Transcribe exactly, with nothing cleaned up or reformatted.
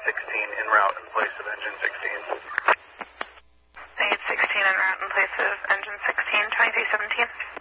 sixteen en route in place of engine sixteen. I need sixteen en route in place of engine sixteen, twenty-three seventeen.